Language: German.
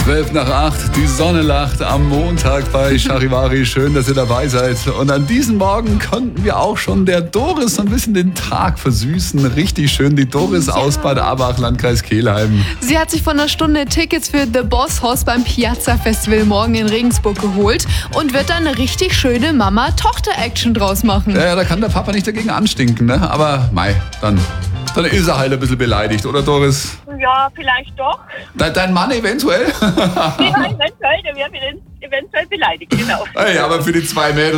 7:12, die Sonne lacht am Montag bei Charivari. Schön, dass ihr dabei seid. Und an diesem Morgen konnten wir auch schon der Doris so ein bisschen den Tag versüßen. Richtig schön, die Doris aus Bad Abach, Landkreis Kelheim. Sie hat sich vor einer Stunde Tickets für The Boss Hoss beim Piazza Festival morgen in Regensburg geholt und wird dann eine richtig schöne Mama-Tochter-Action draus machen. Ja, da kann der Papa nicht dagegen anstinken, ne? Aber mei, dann ist er halt ein bisschen beleidigt, oder Doris? Ja, vielleicht doch. Dein Mann eventuell? Ja, eventuell, der wäre eventuell beleidigt, genau. Hey, aber für die zwei Mädels